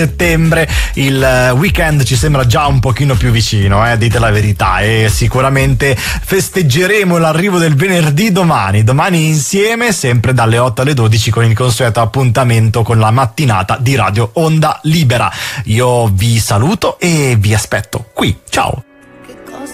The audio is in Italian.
settembre il weekend ci sembra già un pochino più vicino, dite la verità, e sicuramente festeggeremo l'arrivo del venerdì domani insieme, sempre dalle 8 alle 12 con il consueto appuntamento con la mattinata di Radio Onda Libera. Io vi saluto e vi aspetto qui, ciao!